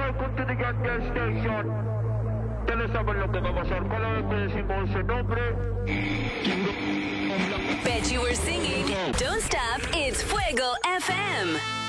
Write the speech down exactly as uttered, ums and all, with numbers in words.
welcome to the Gas Station. Ustedes saben lo que va a pasar cada vez que decimos ese nombre. Bet you were singing. Don't stop. It's Fuego F M.